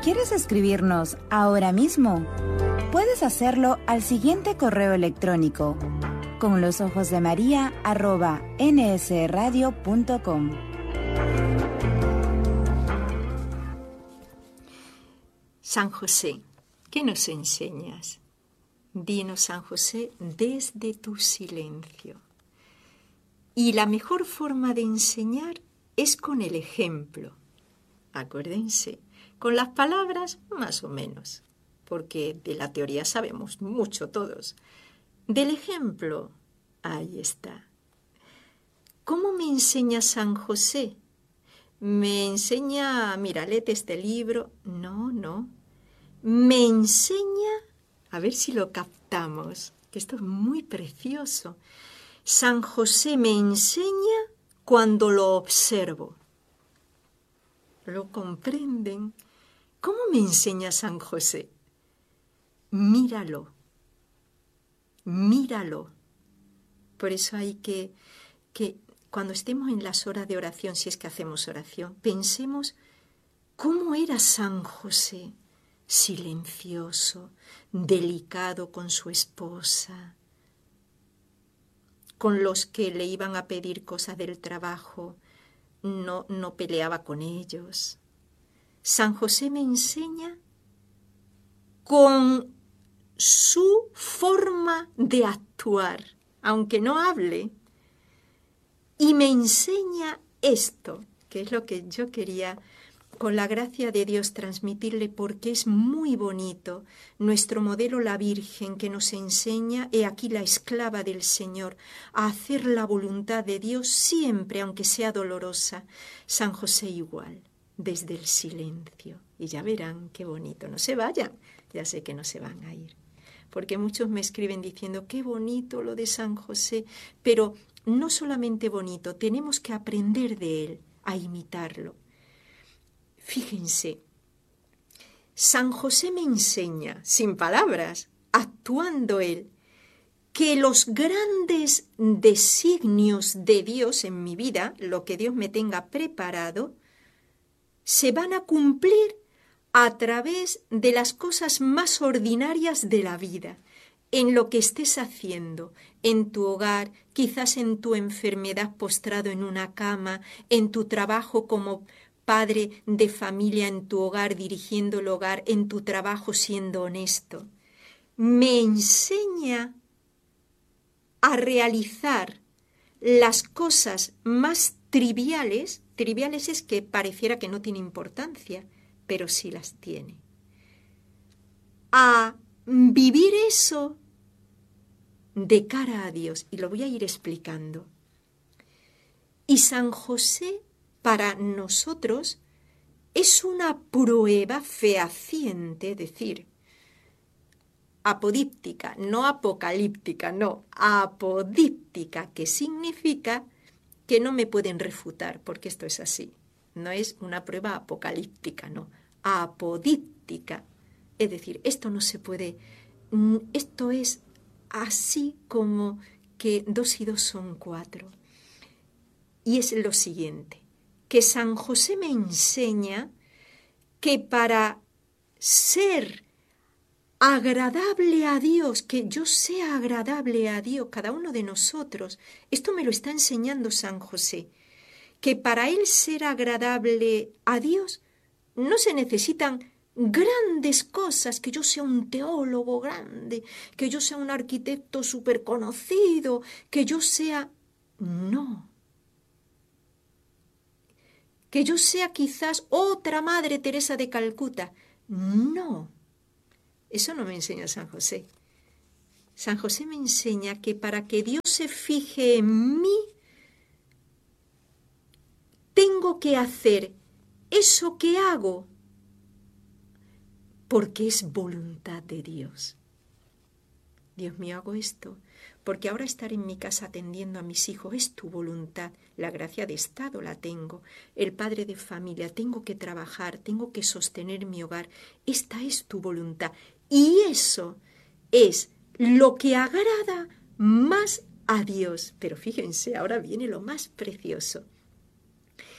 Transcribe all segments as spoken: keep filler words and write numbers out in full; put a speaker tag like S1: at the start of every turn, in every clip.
S1: ¿Quieres escribirnos ahora mismo? Puedes hacerlo al siguiente correo electrónico: con los ojos de María arroba nsradio punto com.
S2: San José, ¿qué nos enseñas? Dinos, San José, desde tu silencio. Y la mejor forma de enseñar es con el ejemplo. Acuérdense, con las palabras más o menos, porque de la teoría sabemos mucho todos. Del ejemplo, ahí está. ¿Cómo me enseña San José? ¿Me enseña, mira, léete este libro? No, no. Me enseña, a ver si lo captamos, que esto es muy precioso. San José me enseña cuando lo observo. ¿Lo comprenden? ¿Cómo me enseña San José? Míralo, míralo. Por eso hay que, que cuando estemos en las horas de oración, si es que hacemos oración, pensemos cómo era San José, silencioso, delicado con su esposa, con los que le iban a pedir cosas del trabajo, no, no peleaba con ellos. San José me enseña con su forma de actuar, aunque no hable, y me enseña esto, que es lo que yo quería, con la gracia de Dios, transmitirle, porque es muy bonito. Nuestro modelo, la Virgen, que nos enseña, he aquí la esclava del Señor, a hacer la voluntad de Dios siempre, aunque sea dolorosa. San José igual, desde el silencio. Y ya verán qué bonito. No se vayan, ya sé que no se van a ir. Porque muchos me escriben diciendo, qué bonito lo de San José, pero no solamente bonito, tenemos que aprender de él, a imitarlo. Fíjense, San José me enseña, sin palabras, actuando él, que los grandes designios de Dios en mi vida, lo que Dios me tenga preparado, se van a cumplir a través de las cosas más ordinarias de la vida, en lo que estés haciendo, en tu hogar, quizás en tu enfermedad postrado en una cama, en tu trabajo como padre de familia en tu hogar, dirigiendo el hogar, en tu trabajo siendo honesto. Me enseña a realizar las cosas más triviales, triviales es que pareciera que no tiene importancia, pero sí las tiene. A vivir eso de cara a Dios, y lo voy a ir explicando. Y San José, para nosotros, es una prueba fehaciente, es decir, apodíptica, no apocalíptica, no, apodíptica, que significa que no me pueden refutar, porque esto es así. No es una prueba apocalíptica, no, apodíptica. Es decir, esto no se puede, esto es así como que dos y dos son cuatro. Y es lo siguiente, que San José me enseña que para ser agradable a Dios, que yo sea agradable a Dios, cada uno de nosotros, esto me lo está enseñando San José, que para él ser agradable a Dios no se necesitan grandes cosas, que yo sea un teólogo grande, que yo sea un arquitecto súper conocido, que yo sea... No. Que yo sea quizás otra Madre Teresa de Calcuta. No. Eso no me enseña San José. San José me enseña que para que Dios se fije en mí, tengo que hacer eso que hago porque es voluntad de Dios. Dios mío, hago esto porque ahora estar en mi casa atendiendo a mis hijos es tu voluntad. La gracia de Estado la tengo. El padre de familia, tengo que trabajar, tengo que sostener mi hogar. Esta es tu voluntad. Y eso es lo que agrada más a Dios. Pero fíjense, ahora viene lo más precioso.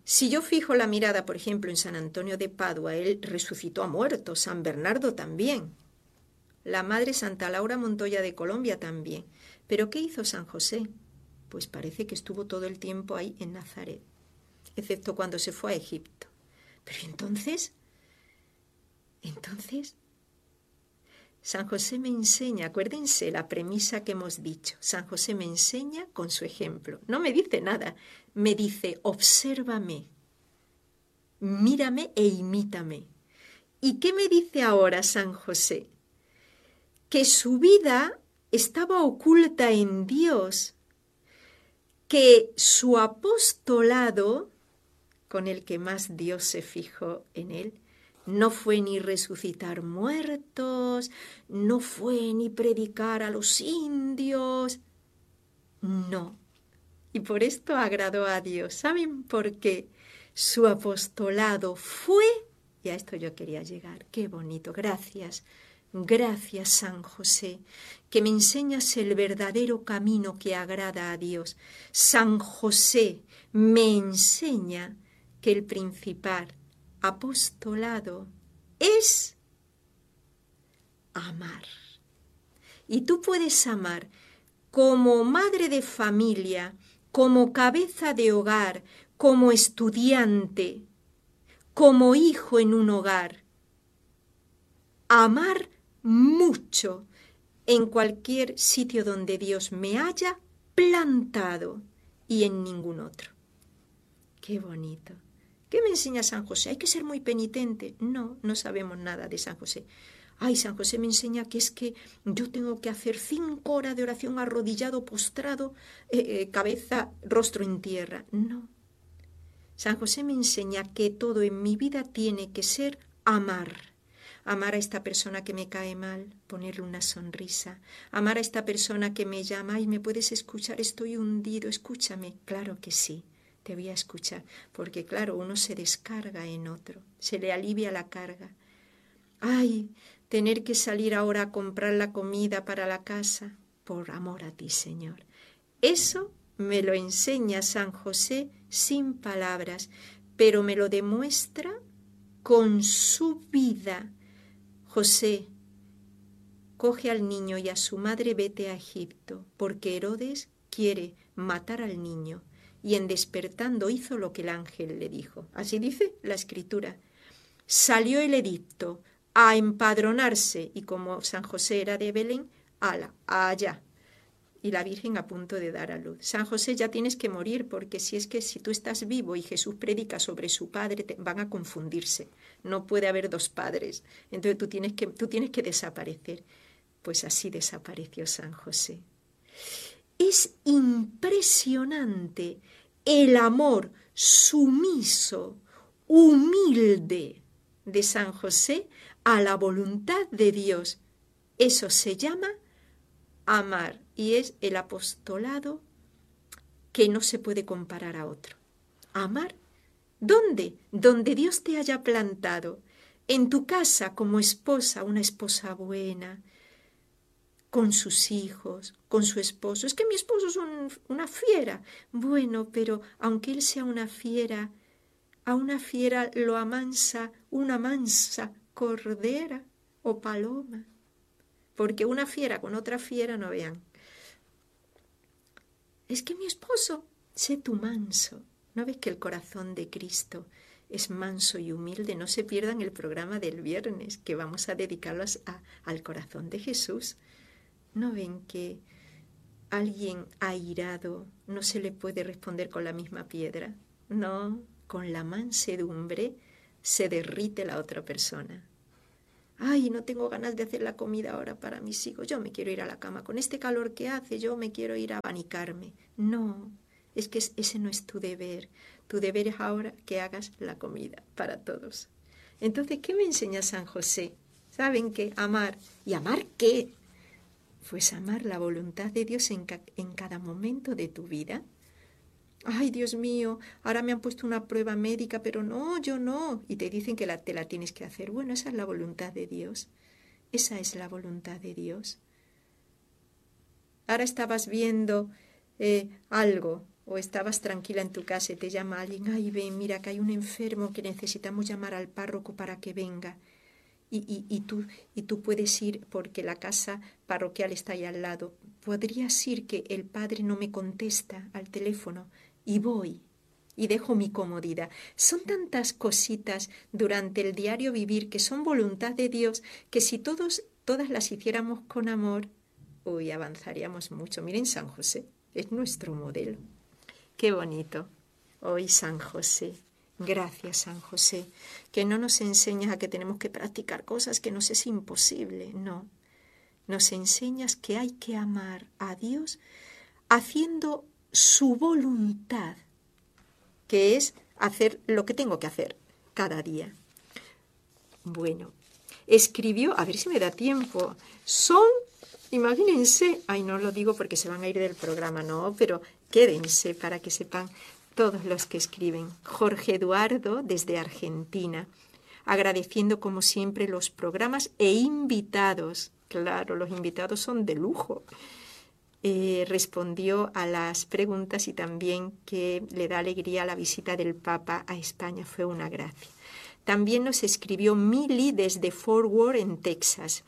S2: Si yo fijo la mirada, por ejemplo, en San Antonio de Padua, él resucitó a muertos, San Bernardo también, la Madre Santa Laura Montoya de Colombia también. ¿Pero qué hizo San José? Pues parece que estuvo todo el tiempo ahí en Nazaret, excepto cuando se fue a Egipto. Pero entonces, entonces, San José me enseña, acuérdense la premisa que hemos dicho, San José me enseña con su ejemplo. No me dice nada, me dice, obsérvame, mírame e imítame. ¿Y qué me dice ahora San José? Que su vida estaba oculta en Dios, que su apostolado, con el que más Dios se fijó en él, no fue ni resucitar muertos, no fue ni predicar a los indios, no. Y por esto agradó a Dios. ¿Saben por qué? Su apostolado fue, y a esto yo quería llegar, qué bonito, gracias. Gracias, San José, que me enseñas el verdadero camino que agrada a Dios. San José me enseña que el principal apostolado es amar. Y tú puedes amar como madre de familia, como cabeza de hogar, como estudiante, como hijo en un hogar. Amar mucho en cualquier sitio donde Dios me haya plantado y en ningún otro. Qué bonito. ¿Qué me enseña San José? ¿Hay que ser muy penitente? No, no sabemos nada de San José. Ay, San José me enseña que es que yo tengo que hacer cinco horas de oración arrodillado, postrado, eh, eh, cabeza, rostro en tierra. No. San José me enseña que todo en mi vida tiene que ser amar. Amar a esta persona que me cae mal, ponerle una sonrisa. Amar a esta persona que me llama, ay, ¿me puedes escuchar? Estoy hundido, escúchame. Claro que sí, te voy a escuchar. Porque claro, uno se descarga en otro, se le alivia la carga. Ay, tener que salir ahora a comprar la comida para la casa, por amor a ti, Señor. Eso me lo enseña San José sin palabras, pero me lo demuestra con su vida. José, coge al niño y a su madre, vete a Egipto, porque Herodes quiere matar al niño. Y en despertando hizo lo que el ángel le dijo. Así dice la Escritura. Salió el edicto a empadronarse, y como San José era de Belén, ala, allá. Y la Virgen a punto de dar a luz. San José, ya tienes que morir, porque si es que si tú estás vivo y Jesús predica sobre su padre, te van a confundirse. No puede haber dos padres. Entonces tú tienes que, tú tienes que desaparecer. Pues así desapareció San José. Es impresionante el amor sumiso, humilde de San José a la voluntad de Dios. Eso se llama amar, y es el apostolado que no se puede comparar a otro. Amar, ¿dónde? Donde Dios te haya plantado. En tu casa como esposa, una esposa buena, con sus hijos, con su esposo. Es que mi esposo es un, una fiera. Bueno, pero aunque él sea una fiera, a una fiera lo amansa una mansa cordera o paloma. Porque una fiera con otra fiera no vean. Es que mi esposo, sé tú manso. ¿No ves que el corazón de Cristo es manso y humilde? No se pierdan el programa del viernes, que vamos a dedicarlos a, al corazón de Jesús. ¿No ven que alguien airado no se le puede responder con la misma piedra? No, con la mansedumbre se derrite la otra persona. Ay, no tengo ganas de hacer la comida ahora para mis hijos. Yo me quiero ir a la cama. Con este calor que hace, yo me quiero ir a abanicarme. No, es que ese no es tu deber. Tu deber es ahora que hagas la comida para todos. Entonces, ¿qué me enseña San José? ¿Saben qué? Amar. ¿Y amar qué? Pues amar la voluntad de Dios en, ca- en cada momento de tu vida. Ay, Dios mío, ahora me han puesto una prueba médica, pero no, yo no. Y te dicen que la, te la tienes que hacer. Bueno, esa es la voluntad de Dios. Esa es la voluntad de Dios. Ahora estabas viendo eh, algo o estabas tranquila en tu casa y te llama alguien, ay, ven, mira que hay un enfermo que necesitamos llamar al párroco para que venga. Y, y, y, tú, y tú puedes ir porque la casa parroquial está ahí al lado. Podrías ir que el padre no me contesta al teléfono y voy y dejo mi comodidad. Son tantas cositas durante el diario vivir que son voluntad de Dios que si todos, todas las hiciéramos con amor, uy, avanzaríamos mucho. Miren, San José es nuestro modelo. Qué bonito. Hoy San José. Gracias, San José, que no nos enseñas a que tenemos que practicar cosas que nos es imposible, no. Nos enseñas que hay que amar a Dios haciendo su voluntad, que es hacer lo que tengo que hacer cada día. Bueno, escribió, a ver si me da tiempo, son, imagínense, ay, no lo digo porque se van a ir del programa, no, pero quédense para que sepan todos los que escriben. Jorge Eduardo, desde Argentina, agradeciendo como siempre los programas e invitados. Claro, los invitados son de lujo. Eh, respondió a las preguntas y también que le da alegría la visita del Papa a España. Fue una gracia. También nos escribió Mili desde Fort Worth, en Texas.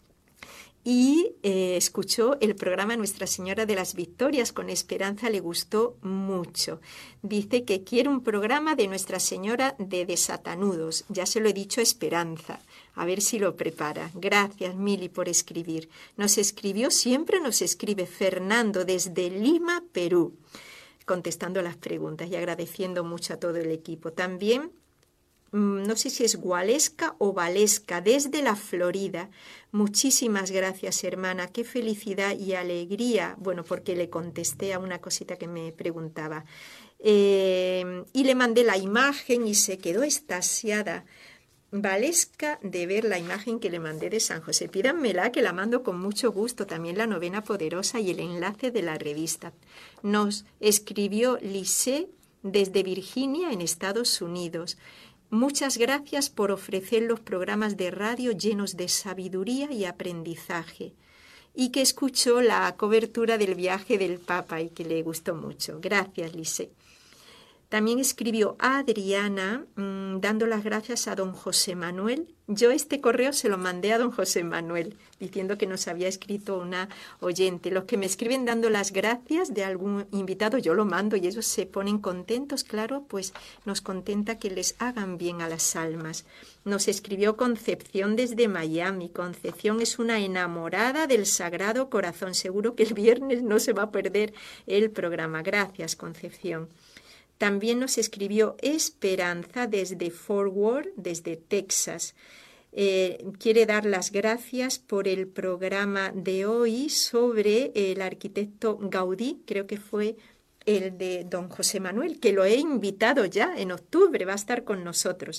S2: Y eh, escuchó el programa Nuestra Señora de las Victorias con Esperanza, le gustó mucho. Dice que quiere un programa de Nuestra Señora de Desatanudos. Ya se lo he dicho a Esperanza, a ver si lo prepara. Gracias, Mili, por escribir. Nos escribió, siempre nos escribe Fernando desde Lima, Perú, contestando las preguntas y agradeciendo mucho a todo el equipo. También, no sé si es Gualesca o Valesca, desde la Florida. Muchísimas gracias, hermana. Qué felicidad y alegría. Bueno, porque le contesté a una cosita que me preguntaba. Eh, y le mandé la imagen y se quedó extasiada, Valesca, de ver la imagen que le mandé de San José. Pídanmela, que la mando con mucho gusto. También la novena poderosa y el enlace de la revista. Nos escribió Lisée desde Virginia, en Estados Unidos. Muchas gracias por ofrecer los programas de radio llenos de sabiduría y aprendizaje, y que escuchó la cobertura del viaje del Papa y que le gustó mucho. Gracias, Lisée. También escribió Adriana, mmm, dando las gracias a don José Manuel. Yo este correo se lo mandé a don José Manuel, diciendo que nos había escrito una oyente. Los que me escriben dando las gracias de algún invitado, yo lo mando y ellos se ponen contentos, claro, pues nos contenta que les hagan bien a las almas. Nos escribió Concepción desde Miami. Concepción es una enamorada del Sagrado Corazón. Seguro que el viernes no se va a perder el programa. Gracias, Concepción. También nos escribió Esperanza desde Fort Worth, desde Texas. Eh, quiere dar las gracias por el programa de hoy sobre el arquitecto Gaudí, creo que fue el de don José Manuel, que lo he invitado ya en octubre, va a estar con nosotros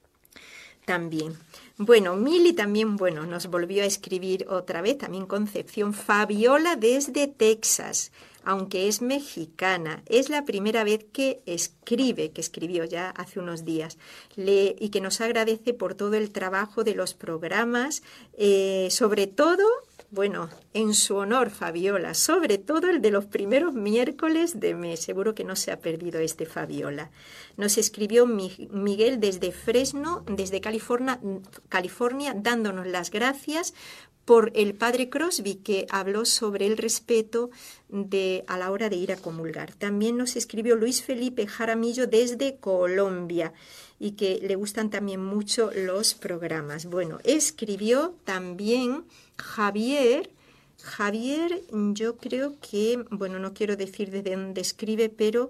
S2: también. Bueno, Mili también, bueno, nos volvió a escribir otra vez, también Concepción. Fabiola desde Texas, aunque es mexicana, es la primera vez que escribe, que escribió ya hace unos días, Le, y que nos agradece por todo el trabajo de los programas, eh, sobre todo, bueno, en su honor, Fabiola, sobre todo el de los primeros miércoles de mes. Seguro que no se ha perdido este, Fabiola. Nos escribió Miguel desde Fresno, desde California, California, dándonos las gracias por el padre Crosby, que habló sobre el respeto de, a la hora de ir a comulgar. También nos escribió Luis Felipe Jaramillo desde Colombia y que le gustan también mucho los programas. Bueno, escribió también Javier. Javier, yo creo que, bueno, no quiero decir desde dónde escribe, pero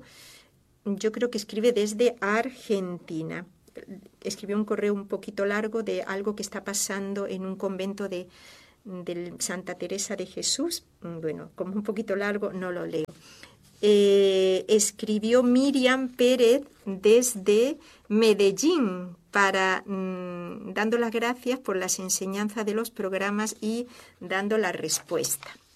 S2: yo creo que escribe desde Argentina. Escribió un correo un poquito largo de algo que está pasando en un convento de, de Santa Teresa de Jesús. Bueno, como un poquito largo, no lo leo. Eh, escribió Miriam Pérez desde Medellín, para mmm, dando las gracias por las enseñanzas de los programas y dando la respuesta.